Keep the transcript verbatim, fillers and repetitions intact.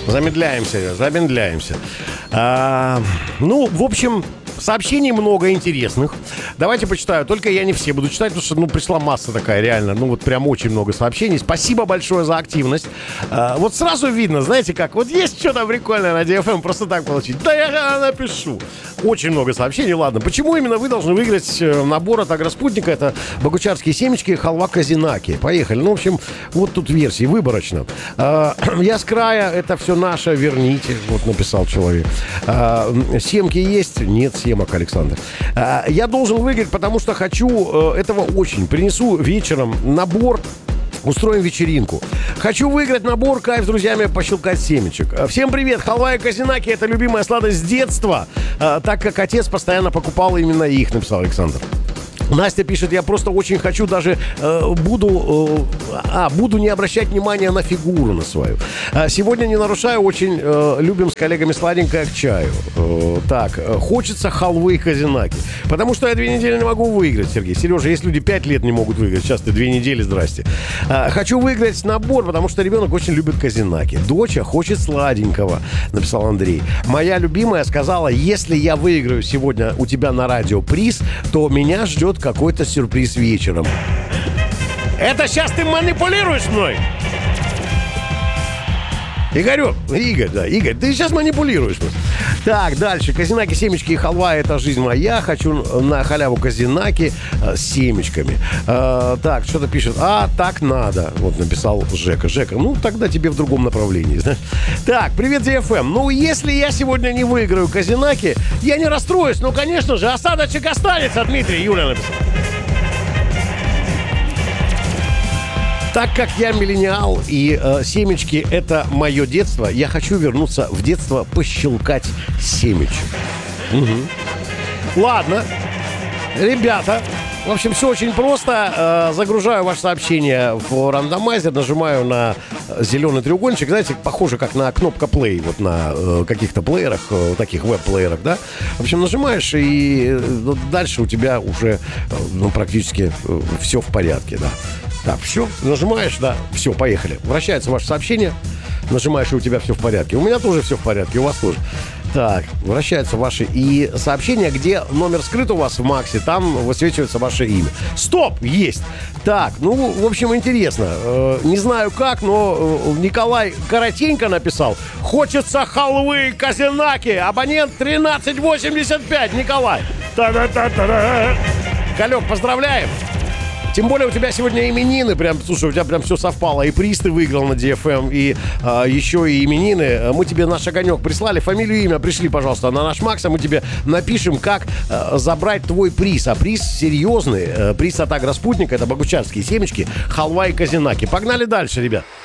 Замедляемся, замедляемся. А, ну, в общем... Сообщений много интересных. Давайте почитаю. Только я не все буду читать, потому что, ну, пришла масса такая, реально. Ну, вот прям очень много сообщений. Спасибо большое за активность. А, вот сразу видно, знаете как, вот есть что-то прикольное на ди эф эм, просто так получить. Да я напишу. Очень много сообщений. Ладно, почему именно вы должны выиграть набор от Агроспутника? Это богучарские семечки, халва Козинаки. Поехали. Ну, в общем, вот тут версии, выборочно. А, я с края, это все наше, верните. Вот написал человек. А, семки есть? Нет семок, Александр. А, я должен выиграть, потому что хочу этого очень. Принесу вечером набор. Устроим вечеринку. Хочу выиграть набор «Кайф с друзьями пощелкать семечек». Всем привет! Халва и Козинаки – это любимая сладость с детства, так как отец постоянно покупал именно их, написал Александр. Настя пишет, я просто очень хочу даже э, буду, э, а, буду не обращать внимания на фигуру на свою. А, сегодня не нарушаю, очень э, любим с коллегами сладенькое к чаю. Э, так, э, хочется халвы и Козинаки. Потому что я две недели не могу выиграть, Сергей. Сережа, есть люди пять лет не могут выиграть, сейчас ты две недели, здрасте. А, хочу выиграть набор, потому что ребенок очень любит Козинаки. Доча хочет сладенького, написал Андрей. Моя любимая сказала, если я выиграю сегодня у тебя на радио приз, то меня ждет какой-то сюрприз вечером. Это сейчас ты манипулируешь мной? Игорек, Игорь, да, Игорь, ты сейчас манипулируешь. Так, дальше. Козинаки, семечки и халва – это жизнь моя. Хочу на халяву Козинаки э, с семечками. Э, так, что-то пишет. А, так надо. Вот написал Жека. Жека, ну, тогда тебе в другом направлении. Знаешь. Так, привет, ди эф эм. Ну, если я сегодня не выиграю Козинаки, я не расстроюсь. Ну, конечно же, осадочек останется, Дмитрий. Юля написал. Так как я миллениал и э, семечки – это мое детство, я хочу вернуться в детство пощелкать семечек. Угу. Ладно, ребята, в общем, все очень просто. Э, загружаю ваше сообщение в рандомайзер, нажимаю на зеленый треугольничек. Знаете, похоже, как на кнопка play, вот на э, каких-то плеерах, э, таких веб-плеерах, да? В общем, нажимаешь, и э, дальше у тебя уже э, ну, практически э, все в порядке, да. Так, все, нажимаешь, да, все, поехали. Вращается ваше сообщение, нажимаешь, и у тебя все в порядке. У меня тоже все в порядке, у вас тоже. Так, вращаются ваши и сообщения, где номер скрыт у вас в Максе, там высвечивается ваше имя. Стоп, есть. Так, ну, в общем, интересно. Э, не знаю как, но э, Николай коротенько написал. Хочется халвы Козинаки. Абонент тринадцать восемьдесят пять, Николай. Та-да-та-та-да. Колек, поздравляем. Тем более у тебя сегодня именины, прям, слушай, у тебя прям все совпало. И приз ты выиграл на ди эф эм, и а, еще и именины. Мы тебе наш огонек прислали, фамилию, имя пришли, пожалуйста, на наш Макс, а мы тебе напишем, как а, забрать твой приз. А приз серьезный, а, приз от Агроспутника, это богучарские семечки, халва и Козинаки. Погнали дальше, ребят.